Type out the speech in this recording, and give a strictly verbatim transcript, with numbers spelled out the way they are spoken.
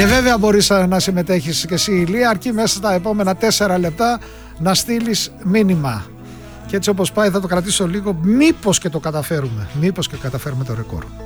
Και βέβαια μπορείς να συμμετέχεις και εσύ, Ηλία, αρκεί μέσα στα επόμενα τέσσερα λεπτά να στείλεις μήνυμα. Και έτσι όπως πάει θα το κρατήσω λίγο, μήπως και το καταφέρουμε, μήπως και καταφέρουμε το ρεκόρ.